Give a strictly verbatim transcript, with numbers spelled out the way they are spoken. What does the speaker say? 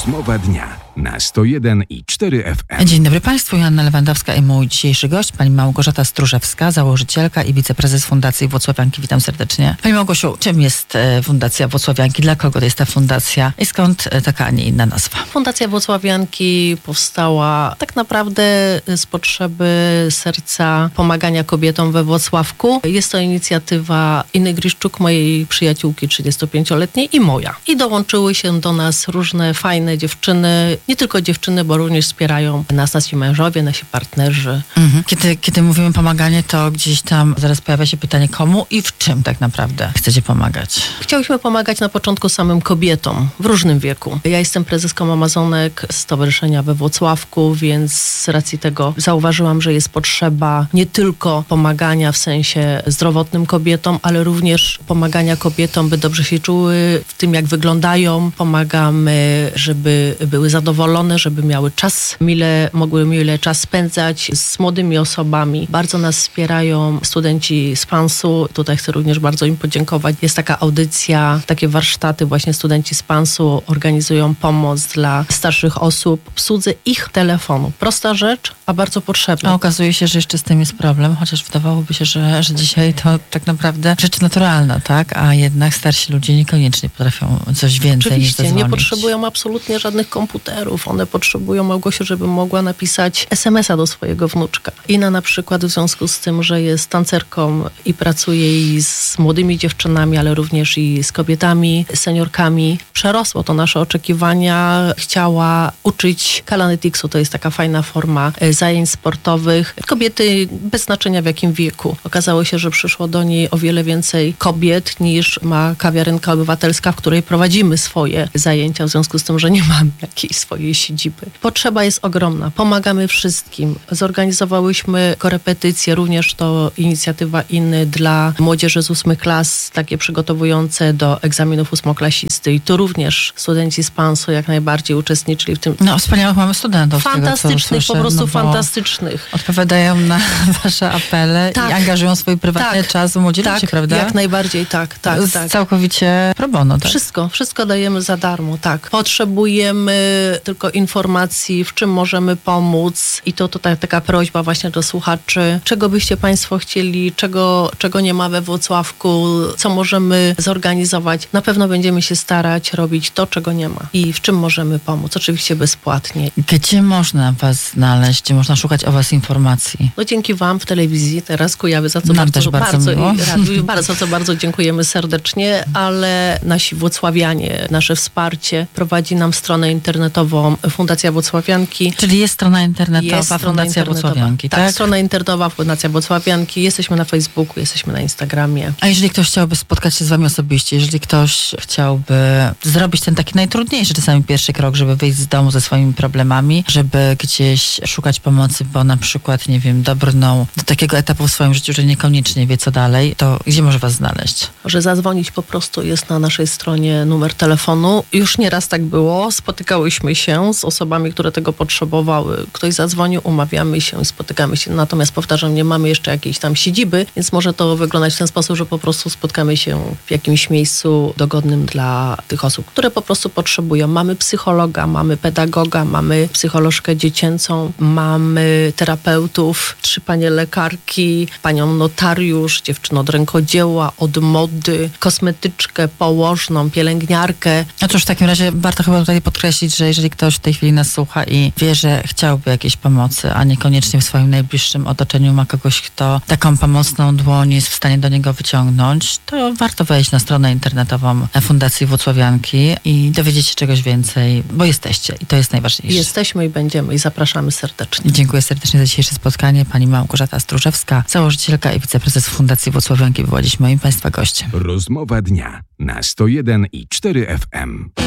Rozmowa dnia na sto jeden i cztery F M. Dzień dobry Państwu, Joanna Lewandowska i mój dzisiejszy gość, pani Małgorzata Stróżewska, założycielka i wiceprezes Fundacji Włocławianki. Witam serdecznie. Pani Małgosiu, czym jest e, Fundacja Włocławianki? Dla kogo to jest ta fundacja? I skąd e, taka, a nie inna nazwa? Fundacja Włocławianki powstała tak naprawdę z potrzeby serca pomagania kobietom we Włocławku. Jest to inicjatywa Inny Griszczuk, mojej przyjaciółki trzydziestopięcioletniej i moja. I dołączyły się do nas różne fajne dziewczyny, nie tylko dziewczyny, bo również wspierają nas nasi mężowie, nasi partnerzy. Mhm. Kiedy, kiedy mówimy pomaganie, to gdzieś tam zaraz pojawia się pytanie, komu i w czym tak naprawdę chcecie pomagać? Chciałyśmy pomagać na początku samym kobietom w różnym wieku. Ja jestem prezeską Amazonek Stowarzyszenia we Włocławku, więc z racji tego zauważyłam, że jest potrzeba nie tylko pomagania w sensie zdrowotnym kobietom, ale również pomagania kobietom, by dobrze się czuły w tym, jak wyglądają. Pomagamy, żeby były zadowolone, żeby miały czas, mile, mogły mile czas spędzać z młodymi osobami. Bardzo nas wspierają studenci z PANS-u. Tutaj chcę również bardzo im podziękować. Jest taka audycja, takie warsztaty, właśnie studenci z PANS-u organizują pomoc dla starszych osób w obsłudze ich telefonu. Prosta rzecz, a bardzo potrzebna. A okazuje się, że jeszcze z tym jest problem, chociaż wydawałoby się, że, że dzisiaj to tak naprawdę rzecz naturalna, tak? A jednak starsi ludzie niekoniecznie potrafią coś więcej Oczywiście, niż zadzwonić. nie potrzebują absolutnie żadnych komputerów. One potrzebują, Małgosiu, żeby mogła napisać es em es a do swojego wnuczka. Ina na przykład w związku z tym, że jest tancerką i pracuje i z młodymi dziewczynami, ale również i z kobietami, seniorkami, przerosło to nasze oczekiwania. Chciała uczyć Kalanetics-u, to jest taka fajna forma zajęć sportowych. Kobiety bez znaczenia w jakim wieku. Okazało się, że przyszło do niej o wiele więcej kobiet niż ma kawiarenka obywatelska, w której prowadzimy swoje zajęcia, w związku z tym, że nie mamy jakiejś swojej siedziby. Potrzeba jest ogromna. Pomagamy wszystkim. Zorganizowałyśmy korepetycje, również to inicjatywa Inny dla młodzieży z ósmych klas, takie przygotowujące do egzaminów ósmoklasisty. I tu również studenci z PANS-u jak najbardziej uczestniczyli w tym. No, wspaniałych mamy studentów. Fantastycznych, z tego, co po prostu no, fantastycznych. Odpowiadają na wasze apele tak, i angażują swój prywatny tak, czas w młodzieży, tak, prawda? Jak najbardziej, tak, tak, Z tak. Całkowicie pro bono, tak? Wszystko, wszystko dajemy za darmo, tak. Potrzebujemy tylko informacji, w czym możemy pomóc i to tutaj taka prośba właśnie do słuchaczy, czego byście Państwo chcieli, czego, czego nie ma we Włocławku, co możemy zorganizować. Na pewno będziemy się starać robić to, czego nie ma i w czym możemy pomóc, oczywiście bezpłatnie. Gdzie można was znaleźć, gdzie można szukać o was informacji? No dzięki Wam w telewizji teraz Kujawy, za co Nam bardzo, też bardzo bardzo, miło. i radiu, bardzo, za co bardzo dziękujemy serdecznie, ale nasi włocławianie, nasze wsparcie prowadzi nam stronę internetową Fundacja Włocławianki. Czyli jest strona internetowa Jest strona Fundacja internetowa. Włocławianki, tak? tak? strona internetowa Fundacja Włocławianki. Jesteśmy na Facebooku, jesteśmy na Instagramie. A jeżeli ktoś chciałby spotkać się z wami osobiście, jeżeli ktoś chciałby zrobić ten taki najtrudniejszy czasami pierwszy krok, żeby wyjść z domu ze swoimi problemami, żeby gdzieś szukać pomocy, bo na przykład, nie wiem, dobrnął do takiego etapu w swoim życiu, że niekoniecznie wie co dalej, to gdzie może was znaleźć? Że zadzwonić po prostu jest na naszej stronie numer telefonu. Już nieraz tak było. Spotykałyśmy się z osobami, które tego potrzebowały. Ktoś zadzwonił, umawiamy się i spotykamy się. Natomiast powtarzam, nie mamy jeszcze jakiejś tam siedziby, więc może to wyglądać w ten sposób, że po prostu spotkamy się w jakimś miejscu dogodnym dla tych osób, które po prostu potrzebują. Mamy psychologa, mamy pedagoga, mamy psycholożkę dziecięcą, mamy terapeutów, trzy panie lekarki, panią notariusz, dziewczynę od rękodzieła, od mody, kosmetyczkę, położną, pielęgniarkę. No cóż, w takim razie warto chyba tutaj podkreślić, że jeżeli ktoś w tej chwili nas słucha i wie, że chciałby jakiejś pomocy, a niekoniecznie w swoim najbliższym otoczeniu ma kogoś, kto taką pomocną dłoń jest w stanie do niego wyciągnąć, to warto wejść na stronę internetową Fundacji Włocławianki i dowiedzieć się czegoś więcej, bo jesteście i to jest najważniejsze. Jesteśmy i będziemy i zapraszamy serdecznie. Dziękuję serdecznie za dzisiejsze spotkanie. Pani Małgorzata Stróżewska, założycielka i wiceprezes Fundacji Włocławianki, była dziś moim Państwa gościem. Rozmowa dnia na sto jeden i cztery F M.